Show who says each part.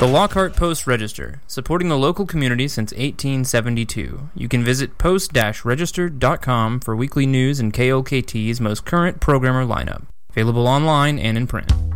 Speaker 1: The Lockhart Post-Register, supporting the local community since 1872. You can visit post-register.com for weekly news and KOKT's most current programmer lineup. Available online and in print.